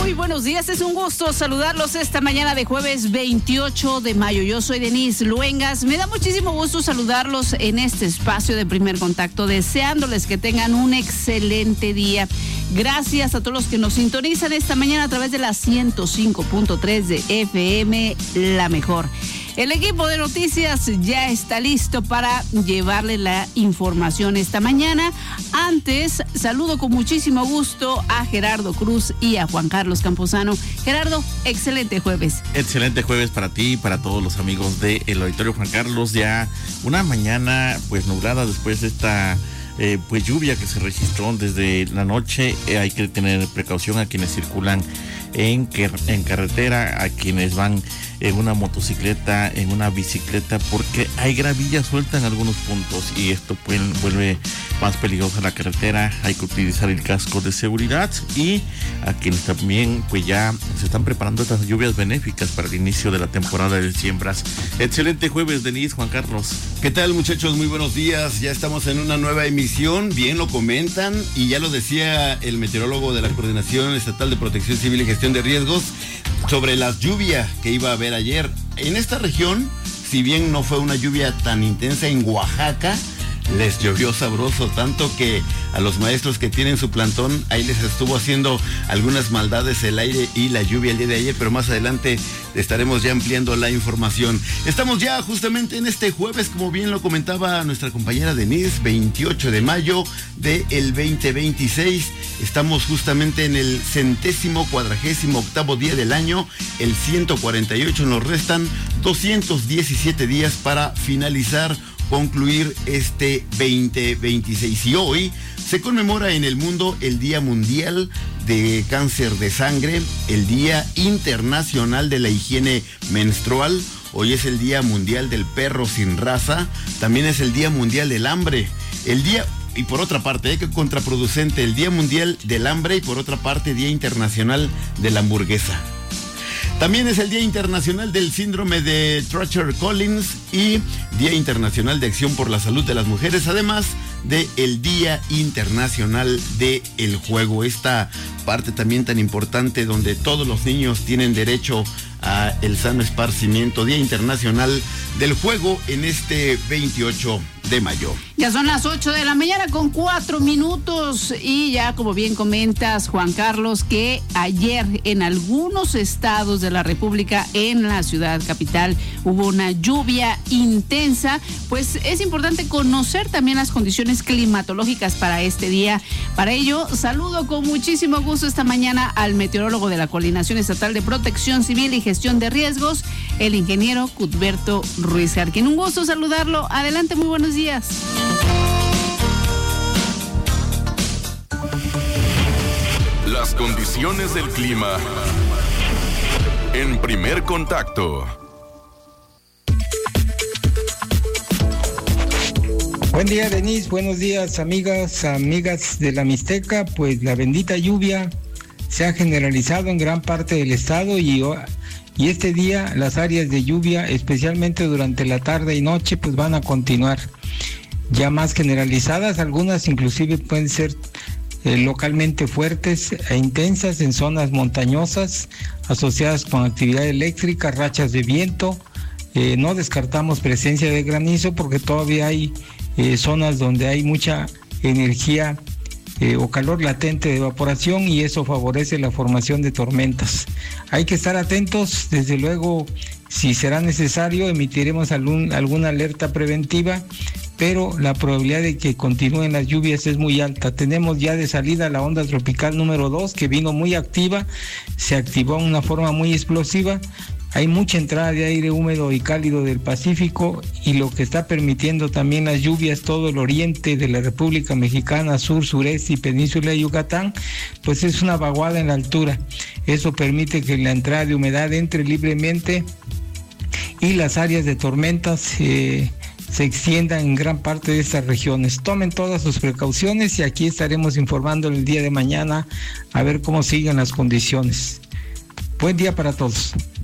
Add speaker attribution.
Speaker 1: Muy buenos días, es un gusto saludarlos esta mañana de jueves 28 de mayo. Yo soy Denise Luengas. Me da muchísimo gusto saludarlos en este espacio de Primer Contacto, deseándoles que tengan un excelente día. Gracias a todos los que nos sintonizan esta mañana a través de la 105.3 de FM, La Mejor. El equipo de noticias ya está listo para llevarle la información esta mañana. Antes, saludo con muchísimo gusto a Gerardo Cruz y a Juan Carlos Campuzano. Gerardo, excelente jueves.
Speaker 2: Excelente jueves para ti y para todos los amigos del auditorio. Juan Carlos, ya una mañana pues nublada después de esta pues lluvia que se registró desde la noche. Hay que tener precaución a quienes circulan en carretera, a quienes van en una motocicleta, en una bicicleta, porque hay gravilla suelta en algunos puntos y esto pues vuelve más peligrosa la carretera. Hay que utilizar el casco de seguridad y a quienes también pues ya se están preparando estas lluvias benéficas para el inicio de la temporada de siembras. Excelente jueves, Denise, Juan Carlos.
Speaker 3: ¿Qué tal, muchachos? Muy buenos días. Ya estamos en una nueva emisión, bien lo comentan y ya lo decía el meteorólogo de la Coordinación Estatal de Protección Civil y Gestión de Riesgos sobre las lluvias que iba a haber ayer. En esta región, si bien no fue una lluvia tan intensa en Oaxaca, les llovió sabroso, tanto que a los maestros que tienen su plantón, ahí les estuvo haciendo algunas maldades el aire y la lluvia el día de ayer, pero más adelante estaremos ya ampliando la información. Estamos ya justamente en este jueves, como bien lo comentaba nuestra compañera Denise, 28 de mayo del 2026. Estamos justamente en el 148º día del año, el 148, nos restan 217 días para finalizar, concluir este 2026. Y hoy se conmemora en el mundo el Día Mundial de Cáncer de Sangre, el Día Internacional de la Higiene Menstrual. Hoy es el Día Mundial del Perro Sin Raza. También es el Día Mundial del Hambre. Y por otra parte, que contraproducente, el Día Mundial del Hambre y por otra parte, Día Internacional de la Hamburguesa. También es el Día Internacional del Síndrome de Treacher-Collins y Día Internacional de Acción por la Salud de las Mujeres, además de el Día Internacional del Juego. Esta parte también tan importante donde todos los niños tienen derecho a el sano esparcimiento. Día Internacional del Juego en este 28 de mayo.
Speaker 1: Ya son las 8 de la mañana con 4 minutos y ya como bien comentas, Juan Carlos, que ayer en algunos estados de la República, en la ciudad capital, hubo una lluvia intensa. Pues es importante conocer también las condiciones climatológicas para este día. Para ello, saludo con muchísimo gusto esta mañana al meteorólogo de la Coordinación Estatal de Protección Civil y Gestión de Riesgos, el ingeniero Cuthberto Ruiz Jarquín. Un gusto saludarlo. Adelante, muy buenos días.
Speaker 4: Las condiciones del clima en Primer Contacto.
Speaker 5: Buen día, Denise. Buenos días, amigas de la Mixteca. Pues la bendita lluvia se ha generalizado en gran parte del estado y este día las áreas de lluvia, especialmente durante la tarde y noche, pues van a continuar ya más generalizadas. Algunas inclusive pueden ser localmente fuertes e intensas en zonas montañosas asociadas con actividad eléctrica, rachas de viento. No descartamos presencia de granizo porque todavía hay zonas donde hay mucha energía o calor latente de evaporación y eso favorece la formación de tormentas. Hay que estar atentos, desde luego, si será necesario, emitiremos alguna alerta preventiva, pero la probabilidad de que continúen las lluvias es muy alta. Tenemos ya de salida la onda tropical número 2, que vino muy activa, se activó de una forma muy explosiva. Hay mucha entrada de aire húmedo y cálido del Pacífico y lo que está permitiendo también las lluvias todo el oriente de la República Mexicana, sur, sureste y península de Yucatán, pues es una vaguada en la altura. Eso permite que la entrada de humedad entre libremente y las áreas de tormentas se extiendan en gran parte de estas regiones. Tomen todas sus precauciones y aquí estaremos informando el día de mañana a ver cómo siguen las condiciones. Buen día para todos.